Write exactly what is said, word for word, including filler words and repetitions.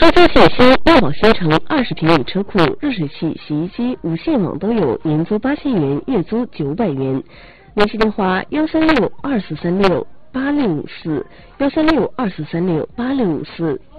车车信息：耀宝新城二十平米车库，热水器、洗衣机、无线网都有，年租八千元，月租九百元。联系电话：幺三六二四三六八六五四，幺三六二四三六八六五四。